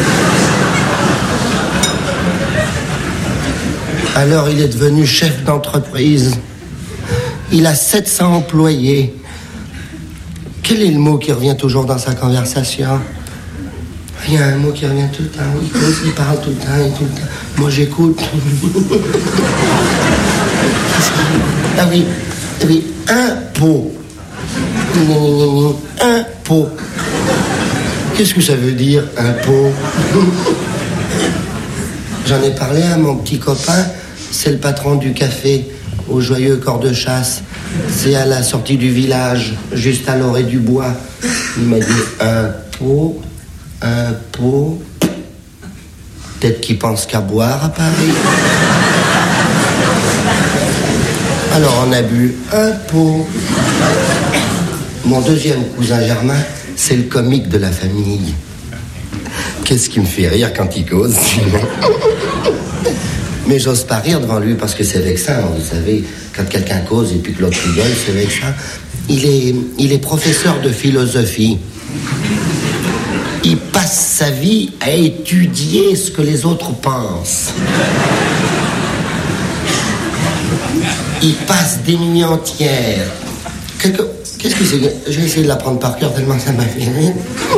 Alors, il est devenu chef d'entreprise. Il a 700 employés. Quel est le mot qui revient toujours dans sa conversation? Il y a un mot qui revient tout le temps. Il cause, il parle tout le temps et tout le temps. Moi, j'écoute. Ah oui, impôt. Impôt. Qu'est-ce que ça veut dire, impôt? J'en ai parlé à mon petit copain, c'est le patron du café au Joyeux Corps de Chasse. C'est à la sortie du village, juste à l'orée du bois. Il m'a dit impôt. Peut-être qu'il pense qu'à boire à Paris. Alors on a bu un pot. Mon deuxième cousin Germain, c'est le comique de la famille. Qu'est-ce qui me fait rire quand il cause? Mais j'ose pas rire devant lui parce que c'est vexant, vous savez. Quand quelqu'un cause et puis que l'autre rigole, c'est vexant. Il est professeur de philosophie. Il passe sa vie à étudier ce que les autres pensent. Il passe des nuits entières. Qu'est-ce que c'est? Je vais essayer de l'apprendre par cœur tellement ça m'a fait rire.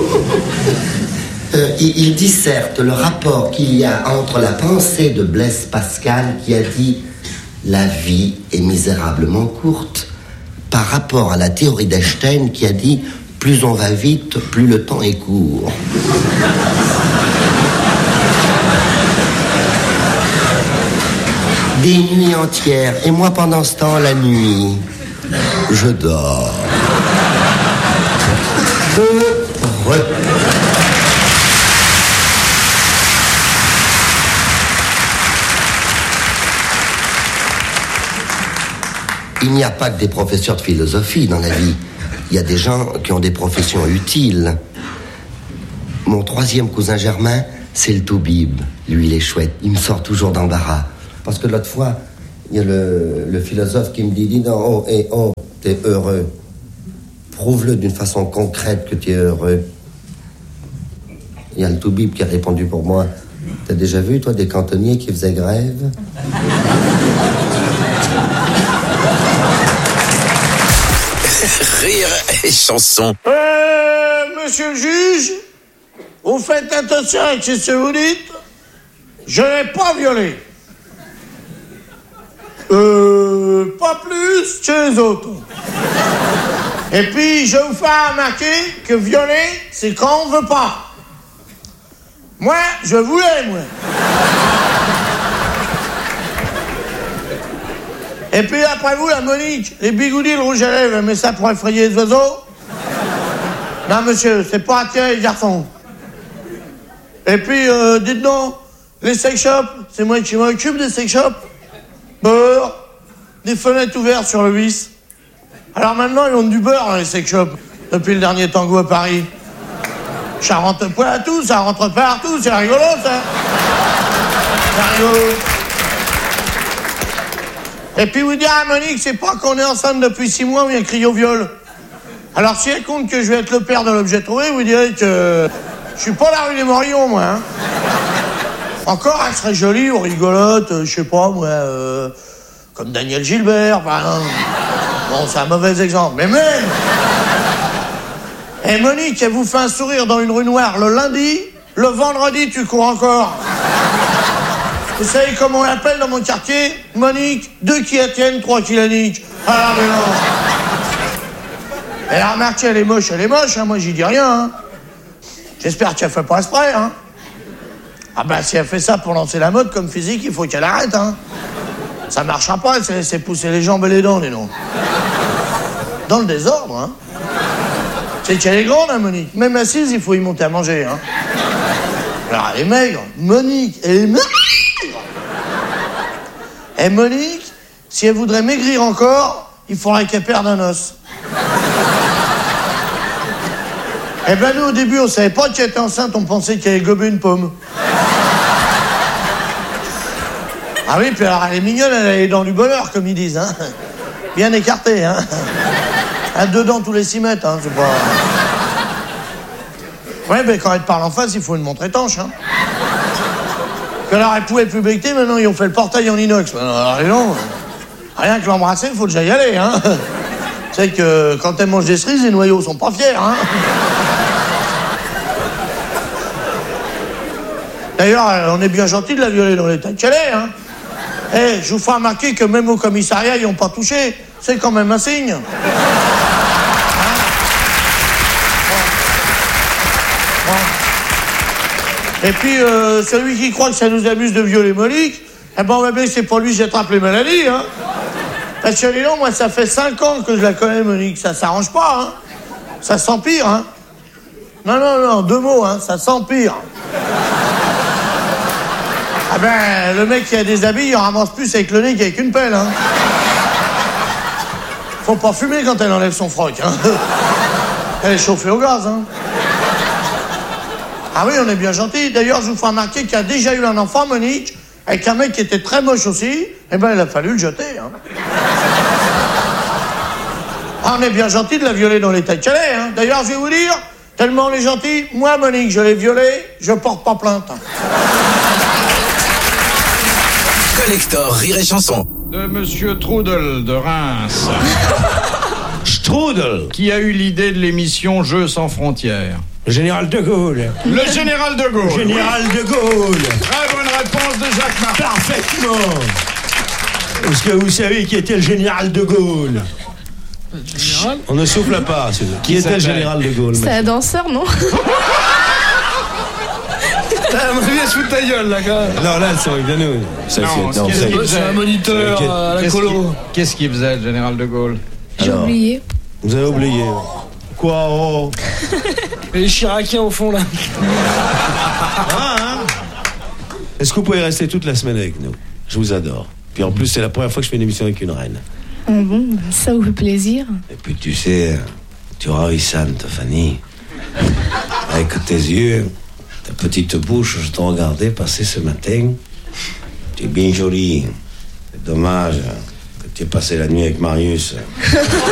Il disserte le rapport qu'il y a entre la pensée de Blaise Pascal qui a dit « La vie est misérablement courte » par rapport à la théorie d'Einstein qui a dit « Plus on va vite, plus le temps est court ». Des nuits entières. Et moi, pendant ce temps, la nuit, je dors. Heureux. Il n'y a pas que des professeurs de philosophie dans la vie. Il y a des gens qui ont des professions utiles. Mon troisième cousin Germain, c'est le Toubib. Lui, il est chouette. Il me sort toujours d'embarras. Parce que l'autre fois, il y a le philosophe qui me dit non, t'es heureux. Prouve-le d'une façon concrète que tu es heureux. Il y a le Toubib qui a répondu pour moi. T'as déjà vu, toi, des cantonniers qui faisaient grève? Rire et chanson. Monsieur le juge, vous faites attention avec ce que vous dites. Je n'ai pas violé. Pas plus que les autres. Et puis, je vous fais remarquer que violer, c'est quand on veut pas. Moi, je voulais, moi. Et puis, après vous, la Monique, les bigoudis, le rouge à lèvres, mais ça pour effrayer les oiseaux? Non, monsieur, c'est pas attirer les garçons. Et puis, dites donc, les sex shops, c'est moi qui m'occupe des sex shops. Beurre, des fenêtres ouvertes sur le vis. Alors maintenant, ils ont du beurre dans les sex shops, depuis le dernier tango à Paris. Ça rentre partout, ça rentre partout, c'est rigolo, ça. C'est rigolo. Et puis vous dire à Monique, c'est pas qu'on est enceinte depuis 6 mois, on vient crier au viol. Alors si elle compte que je vais être le père de l'objet trouvé, vous direz que je suis pas la rue des Morillons, moi. Hein. Encore, elle serait jolie ou rigolote, je sais pas, moi, comme Daniel Gilbert, par exemple. Bon, c'est un mauvais exemple, mais même. Et Monique, elle vous fait un sourire dans une rue noire le lundi, le vendredi, tu cours encore. Vous savez comment on l'appelle dans mon quartier? Monique, 2 qui la tiennent, 3 qui la niquent. Ah, mais non. Elle a remarqué, elle est moche, hein, moi j'y dis rien. Hein. J'espère qu'elle fait pas exprès, hein. Ah ben, si elle fait ça pour lancer la mode comme physique, il faut qu'elle arrête, hein. Ça marchera pas, elle s'est laissé pousser les jambes et les dents, dis donc. Dans le désordre, hein. C'est qu'elle est grande, hein, Monique. Même assise, il faut y monter à manger, hein. Alors, elle est maigre. Monique, elle est maigre. Et Monique, si elle voudrait maigrir encore, il faudrait qu'elle perde un os. Eh ben, nous, au début, on savait pas qu'elle était enceinte, on pensait qu'elle allait gober une pomme. Ah oui, puis alors, elle est mignonne, elle a les dents du bonheur, comme ils disent, hein. Bien écartées, hein. À 2 dents tous les 6 mètres, hein, c'est pas... Ouais, mais quand elle te parle en face, il faut une montre étanche, hein. Puis alors, elle pouvait plus becter, maintenant, ils ont fait le portail en inox. Alors, non, rien que l'embrasser, il faut déjà y aller, hein. Tu sais que quand elle mange des cerises, les noyaux sont pas fiers, hein. D'ailleurs, on est bien gentil de la violer dans l'état qu'elle est, hein. Eh, je vous fais remarquer que même au commissariat, ils n'ont pas touché. C'est quand même un signe. Et puis, celui qui croit que ça nous amuse de violer Monique, eh ben, on va bien que c'est pour lui que j'attrape les maladies, hein. Parce que, non, moi, ça fait 5 ans que je la connais, Monique. Ça s'arrange pas, hein. Ça s'empire, hein. Non, 2 mots, hein. Ça s'empire. Ah ben, le mec qui a des habits, il en ramasse plus avec le nez qu'avec une pelle, hein. Faut pas fumer quand elle enlève son froc, hein. Elle est chauffée au gaz, hein. Ah oui, on est bien gentil. D'ailleurs, je vous fais remarquer qu'il y a déjà eu un enfant, Monique, avec un mec qui était très moche aussi. Eh ben, il a fallu le jeter, hein. Ah, on est bien gentil de la violer dans l'état qu'elle est, hein. D'ailleurs, je vais vous dire, tellement on est gentil, moi, Monique, je l'ai violée, je porte pas plainte. Collector Rire et Chanson. De Monsieur Trudel de Reims. Strudel. Qui a eu l'idée de l'émission Jeux sans frontières? Le général de Gaulle. Le général de Gaulle. Le général de Gaulle. Très bonne réponse de Jacques Martin. Parfaitement. Est-ce que vous savez qui était le général de Gaulle? Général? On ne souffle pas. Qui était le général de Gaulle? C'est un danseur, non? On se vient se foutre ta gueule, là, quand même. Non, là, c'est bien nous. C'est un moniteur à la colo. Qu'est-ce qu'il faisait, le général de Gaulle? J'ai oublié. Vous avez oublié. Quoi, oh? Et les Chiraciens, au fond, là. Hein? Est-ce que vous pouvez rester toute la semaine avec nous? Je vous adore. Puis en plus, c'est la première fois que je fais une émission avec une reine. Ah bon, ça vous fait plaisir. Et puis tu sais, tu ravissante, Fanny. Avec tes yeux, Ta petite bouche, je t'ai regardé passer ce matin. Tu es bien jolie. C'est dommage que tu aies passé la nuit avec Marius.